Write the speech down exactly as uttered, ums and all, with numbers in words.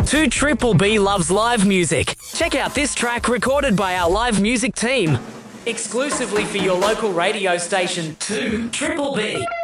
two Triple B loves live music. Check out this track recorded by our live music team. Exclusively for your local radio station, two Triple B.